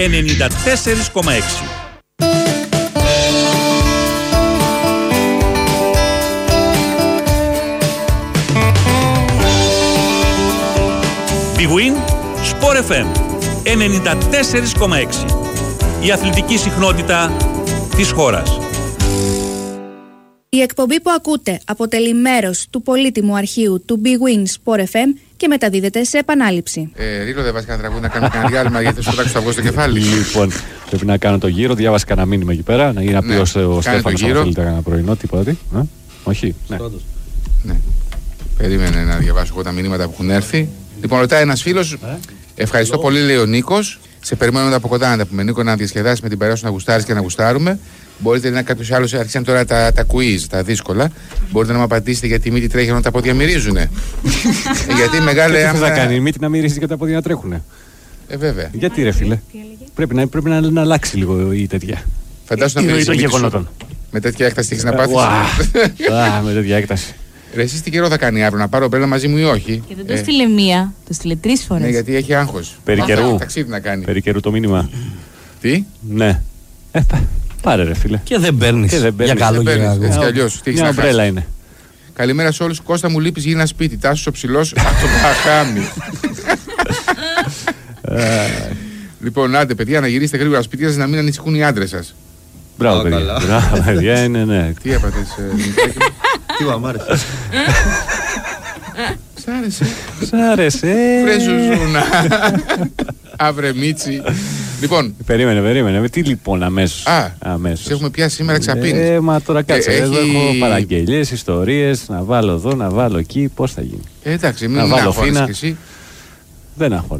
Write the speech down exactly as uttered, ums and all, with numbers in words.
ενενήντα τέσσερα κόμμα έξι. Big Win Sport εφ εμ ενενήντα τέσσερα κόμμα έξι. Η αθλητική συχνότητα της χώρας. Η εκπομπή που ακούτε αποτελεί μέρος του πολύτιμου αρχείου του Big Win Sport εφ εμ και μεταδίδεται σε επανάληψη. Ε, Ρίλο, δεν βάζει κανένα τραγούδι να κάνουμε κανένα διάλειμμα γιατί θα σου πετάξω το αυγό στο κεφάλι. Λοιπόν, πρέπει να κάνω το γύρο. Διάβασα κανένα μήνυμα εκεί πέρα. Να γίνει να πει ο Στέφανος αν θέλετε κανένα πρωινό, τίποτα τι. Ε? Όχι. Ναι. Ναι. Περίμενε να διαβάσω εγώ τα μηνύματα που έχουν έρθει. Λοιπόν, ρωτάει ένας φίλος. Ε? Ευχαριστώ πολύ, λέει ο Νίκος. Σε περιμένουμε από κοντά να τα πούμε. Νίκο, να διασκεδάσει με την παρέα σου, να γουστάρεις και να γουστάρουμε. Μπορείτε να κάποιο άλλο, αρχίσαν τώρα τα, τα quiz, τα δύσκολα. Μπορείτε να μου απαντήσετε γιατί η μύτη τρέχει ενώ τα πόδια μυρίζουνε. Γιατί μεγάλη. Τι θα κάνει η μύτη να μυρίζει και τα πόδια να τρέχουνε. Ε, βέβαια. Γιατί ρε φίλε. Πρέπει να, πρέπει να, να αλλάξει λίγο η τέτοια. Φαντάζομαι να μυρίζει. Με τέτοια έκταση έχει να πάθει. Με τέτοια έκταση. Ρε, εσείς τι καιρό θα κάνει αύριο, να πάρω μπέλα μαζί μου ή όχι? Και δεν το στείλε μία, το στείλε τρεις φορές. Ναι, γιατί έχει άγχος. Περί καιρού. Ταξίδι να κάνει. Περί καιρού το μήνυμα. Τι? Ναι. Ε, πάρε ρε φίλε. Και δεν παίρνεις. Για καλό για έτσι κι αλλιώς. Μια ομπρέλα είναι. Καλημέρα σε όλους. Κώστα μου λείπεις, γίνα σπίτι. Τάσος ο ψηλός από το Μπαχάμι. Λοιπόν, άντε παιδιά, να γυρίσετε γρήγορα σπίτια σας, να μην ανησυχούν οι άντρες σας. Μπράβο παιδιά. Μπράβο παιδιά, είναι ναι. Τι έπαθες, Νικάκη? Τι μου άρεσε. Σ' άρεσε. Σ' άρεσε. Βρε Ζουζούνα. Αύρε Μίτσι. Λοιπόν. Περίμενε, περίμενε. Τι λοιπόν αμέσως. Α, αμέσως. Σε έχουμε πιάσει σήμερα εξαπίνεις. Ε, μα τώρα κάτσε. Ε, εδώ έχει... έχω παραγγελίες, ιστορίες. Να βάλω εδώ, να βάλω εκεί. Πώς θα γίνει. Ε, εντάξει, μην αγχώνεσαι κι εσύ. Δεν αγχώνεσαι.